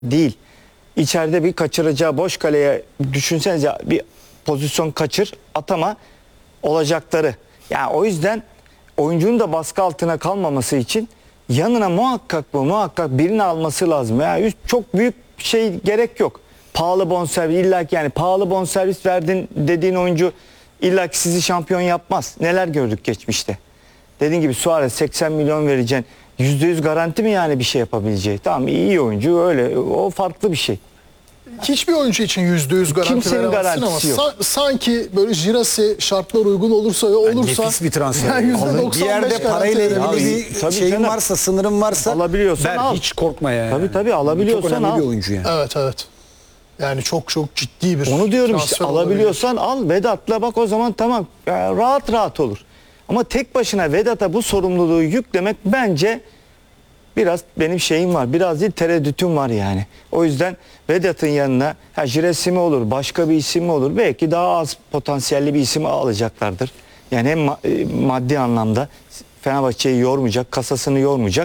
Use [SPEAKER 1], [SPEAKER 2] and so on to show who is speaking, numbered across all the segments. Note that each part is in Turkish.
[SPEAKER 1] değil. İçeride bir kaçıracağı boş kaleye düşünsenize, bir pozisyon kaçır, atama olacakları. Yani o yüzden oyuncunun da baskı altına kalmaması için yanına muhakkak birini alması lazım. Yani çok büyük şey gerek yok. Pahalı bonservis, illaki yani pahalı bonservis verdin dediğin oyuncu illaki sizi şampiyon yapmaz. Neler gördük geçmişte. Dediğin gibi Suarez 80 milyon vereceksin. %100 garanti mi yani bir şey yapabileceği? Tamam, iyi oyuncu, öyle, o farklı bir şey.
[SPEAKER 2] Hiçbir oyuncu için %100 garanti
[SPEAKER 1] Kimsenin
[SPEAKER 2] veremezsin ama sanki böyle Jirasi şartlar uygun olursa ve olursa
[SPEAKER 3] nefis bir transfer.
[SPEAKER 2] Yani %95
[SPEAKER 3] bir yerde parayla ilgili bir şeyin varsa, sınırın varsa
[SPEAKER 1] alabiliyorsan al.
[SPEAKER 3] hiç korkma yani.
[SPEAKER 1] Tabii alabiliyorsan
[SPEAKER 3] çok önemli
[SPEAKER 1] al.
[SPEAKER 3] bir oyuncu yani.
[SPEAKER 2] Evet. Yani çok ciddi bir
[SPEAKER 1] Onu diyorum işte,
[SPEAKER 2] transfer
[SPEAKER 1] alabiliyorsan al Vedat'la, bak o zaman tamam, yani rahat olur. Ama tek başına Vedat'a bu sorumluluğu yüklemek bence biraz, benim şeyim var, biraz değil tereddütüm var yani. O yüzden Vedat'ın yanına Jiresi mi olur, başka bir isim mi olur, belki daha az potansiyelli bir isim alacaklardır. Yani hem maddi anlamda Fenerbahçe'yi yormayacak, kasasını yormayacak,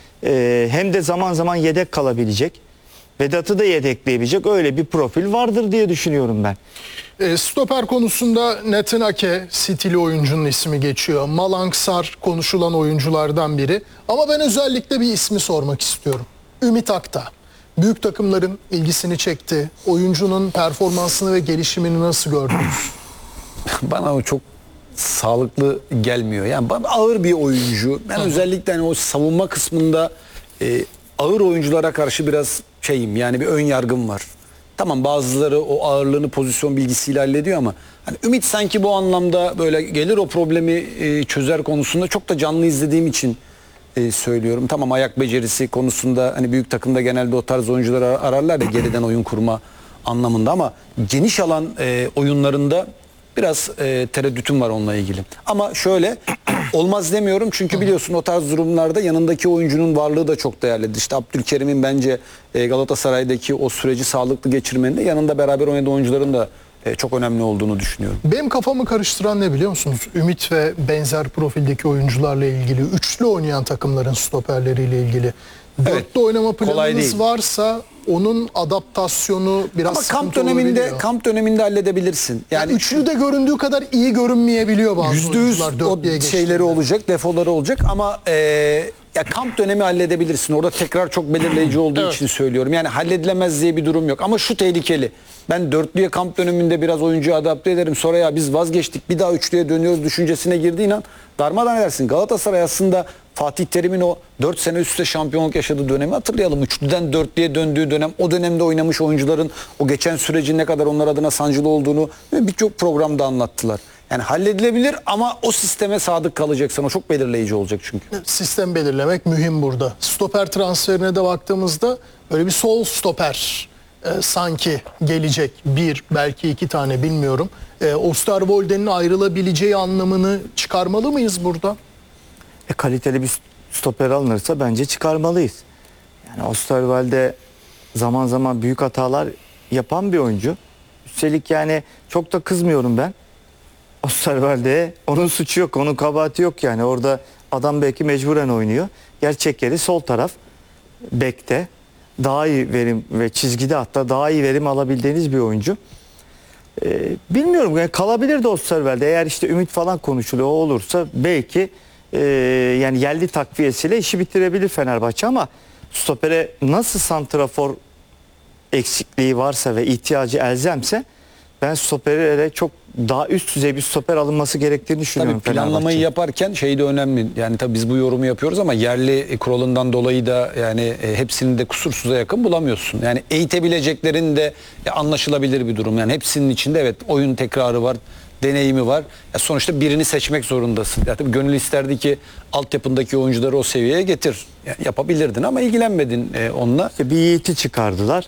[SPEAKER 1] hem de zaman zaman yedek kalabilecek. Vedat'ı da yedekleyebilecek öyle bir profil vardır diye düşünüyorum ben.
[SPEAKER 2] Stoper konusunda Nathan Ake, City'li oyuncunun ismi geçiyor. Malang Sarr konuşulan oyunculardan biri. Ama ben özellikle bir ismi sormak istiyorum. Ümit Akta. Büyük takımların ilgisini çekti. Oyuncunun performansını ve gelişimini nasıl gördünüz?
[SPEAKER 3] Bana o çok sağlıklı gelmiyor. Yani ağır bir oyuncu. Ben özellikle hani o savunma kısmında ağır oyunculara karşı biraz şeyim, yani bir ön yargım var. Tamam, bazıları o ağırlığını pozisyon bilgisiyle hallediyor ama hani Ümit sanki bu anlamda böyle gelir o problemi çözer konusunda çok da canlı izlediğim için söylüyorum. Tamam, ayak becerisi konusunda hani büyük takımda genelde o tarz oyuncuları ararlar ya, geriden oyun kurma anlamında, ama geniş alan oyunlarında biraz tereddütüm var onunla ilgili. Ama şöyle, olmaz demiyorum çünkü biliyorsun o tarz durumlarda yanındaki oyuncunun varlığı da çok değerlidir. İşte Abdülkerim'in bence Galatasaray'daki o süreci sağlıklı geçirmenin de yanında beraber oynadığı oyuncuların da çok önemli olduğunu düşünüyorum.
[SPEAKER 2] Benim kafamı karıştıran ne biliyor musunuz? Ümit ve benzer profildeki oyuncularla ilgili, üçlü oynayan takımların stoperleriyle ilgili. Dörtlü oynama planınız varsa onun adaptasyonu biraz sıkıntı olabiliyor.
[SPEAKER 3] Kamp döneminde halledebilirsin.
[SPEAKER 2] Yani üçlü de göründüğü kadar iyi görünmeyebiliyor bazı oyuncular.
[SPEAKER 3] %100 o şeyleri olacak, defoları olacak ama ya kamp dönemi halledebilirsin. Orada tekrar çok belirleyici olduğu için söylüyorum. Yani halledilemez diye bir durum yok. Ama şu tehlikeli. Ben dörtlüye kamp döneminde biraz oyuncuyu adapte ederim. Sonra ya biz vazgeçtik, bir daha üçlüye dönüyoruz düşüncesine girdiğin an darmadan edersin. Galatasaray aslında Fatih Terim'in o 4 sene üst üste şampiyonluk yaşadığı dönemi hatırlayalım. Üçlüden dörtlüye döndüğü dönem, o dönemde oynamış oyuncuların o geçen sürecin ne kadar onlar adına sancılı olduğunu birçok programda anlattılar. Yani halledilebilir ama o sisteme sadık kalacaksan o çok belirleyici olacak çünkü.
[SPEAKER 2] Sistem belirlemek mühim burada. Stoper transferine de baktığımızda böyle bir sol stoper sanki gelecek. Bir, belki iki tane, bilmiyorum. Osterwolde'nin ayrılabileceği anlamını çıkarmalı mıyız burada?
[SPEAKER 1] Kaliteli bir stoper alınırsa bence çıkarmalıyız. Yani Osterwolde zaman zaman büyük hatalar yapan bir oyuncu. Üstelik yani çok da kızmıyorum ben Osterwolde'ye. Onun suçu yok, onun kabahati yok yani. Orada adam belki mecburen oynuyor. Gerçek yeri sol taraf, bekte. Daha iyi verim ve çizgide hatta daha iyi verim alabildiğiniz bir oyuncu. Bilmiyorum, yani kalabilir de Osterwolde. Eğer işte Ümit falan konuşuluyor, o olursa belki yani yerli takviyesiyle işi bitirebilir Fenerbahçe, ama stopere nasıl santrafor eksikliği varsa ve ihtiyacı elzemse ben stopere çok daha üst düzey bir stoper alınması gerektiğini düşünüyorum.
[SPEAKER 3] Tabii planlamayı yaparken şey de önemli. Yani tabii biz bu yorumu yapıyoruz ama yerli kuralından dolayı da yani hepsini de kusursuza yakın bulamıyorsun. Yani eğitebileceklerin de anlaşılabilir bir durum. Yani hepsinin içinde evet oyun tekrarı var, deneyimi var. Ya sonuçta birini seçmek zorundasın. Ya tabii gönül isterdi ki altyapındaki oyuncuları o seviyeye getir. Yani yapabilirdin ama ilgilenmedin onunla.
[SPEAKER 1] İşte bir Yiğit'i çıkardılar.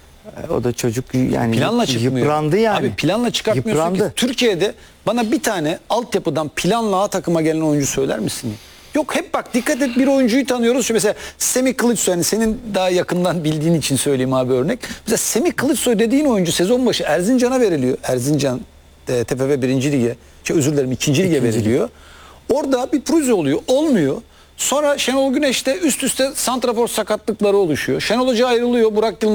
[SPEAKER 1] O da çocuk yani
[SPEAKER 3] planla çıkmıyor.
[SPEAKER 1] Yıprandı yani.
[SPEAKER 3] Abi planla çıkartmıyorsun ki. Türkiye'de bana bir tane altyapıdan planla A takıma gelen oyuncu söyler misin? Yok, hep bak dikkat et, bir oyuncuyu tanıyoruz. Şu mesela Semih Kılıçsoy, yani senin daha yakından bildiğin için söyleyeyim abi örnek. Mesela Semih Kılıçsoy dediğin oyuncu sezon başı Erzincan'a veriliyor. Erzincan TFF 1. Lige, özür dilerim 2. Lige veriliyor. Orada bir proje oluyor, olmuyor. Sonra Şenol Güneş'te üst üste santrafor sakatlıkları oluşuyor. Şenol Hoca ayrılıyor. Burak Yılmaz